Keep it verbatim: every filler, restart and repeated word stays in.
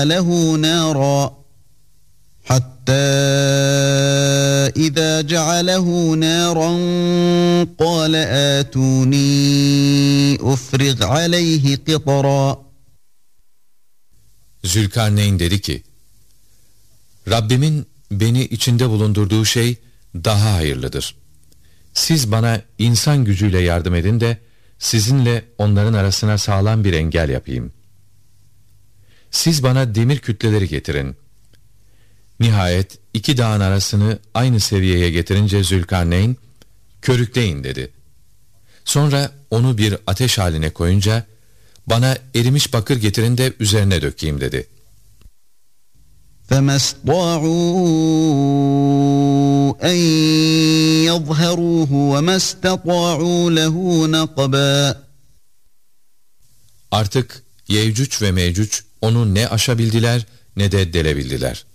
له نارا حتى إذا جعله نارا قال آتوني أفرغ عليه قطرا. Zülkarneyn dedi ki, Rabbimin beni içinde bulundurduğu şey daha hayırlıdır. Siz bana insan gücüyle yardım edin de sizinle onların arasına sağlam bir engel yapayım. Siz bana demir kütleleri getirin. Nihayet iki dağın arasını aynı seviyeye getirince Zülkarneyn, körükleyin dedi. Sonra onu bir ateş haline koyunca, bana erimiş bakır getirin de üzerine dökeyim dedi. فَمَا اسْطَاعُوا أَنْ يَظْهَرُوهُ وَمَا اسْتَطَاعُوا لَهُ نَقْبًا. Artık Yevcüc ve Mevcüc onu ne aşabildiler ne de delebildiler.